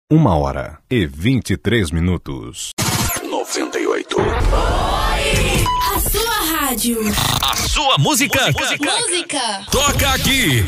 1h23. 98. A sua rádio. A sua música. Toca aqui.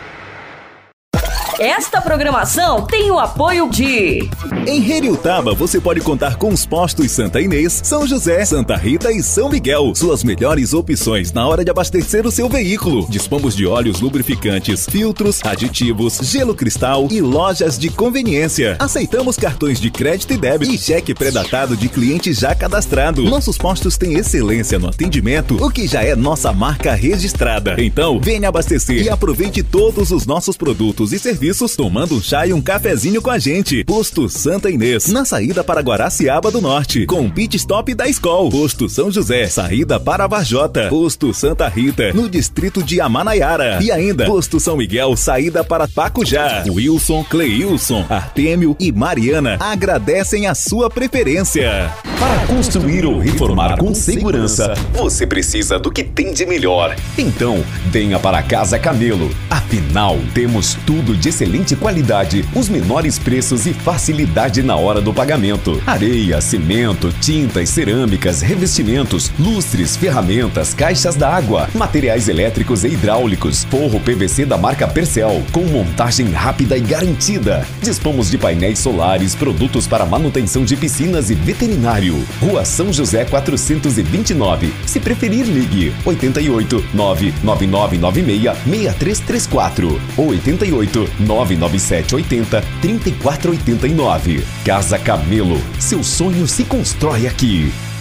Esta programação tem o apoio de... Em Heriutaba você pode contar com os postos Santa Inês, São José, Santa Rita e São Miguel. Suas melhores opções na hora de abastecer o seu veículo. Dispomos de óleos lubrificantes, filtros, aditivos, gelo cristal e lojas de conveniência. Aceitamos cartões de crédito e débito e cheque pré-datado de cliente já cadastrado. Nossos postos têm excelência no atendimento, o que já é nossa marca registrada. Então, venha abastecer e aproveite todos os nossos produtos e serviços tomando um chá e um cafezinho com a gente. Posto Santa Inês, na saída para Guaraciaba do Norte, com pit stop da Skol. Posto São José, saída para Varjota. Posto Santa Rita, no distrito de Amanaiara. E ainda, Posto São Miguel, saída para Pacujá. Wilson, Cleilson, Artêmio e Mariana agradecem a sua preferência. Para construir ou reformar com segurança, você precisa do que tem de melhor. Então, venha para a Casa Camelo. Afinal, temos tudo de excelente qualidade, os menores preços e facilidade na hora do pagamento. Areia, cimento, tintas, cerâmicas, revestimentos, lustres, ferramentas, caixas d'água, materiais elétricos e hidráulicos, forro PVC da marca Percel, com montagem rápida e garantida. Dispomos de painéis solares, produtos para manutenção de piscinas e veterinário. Rua São José 429. Se preferir, ligue 88 99996 6334 ou 88 997 80 3489. Casa Camelo, seu sonho se constrói aqui.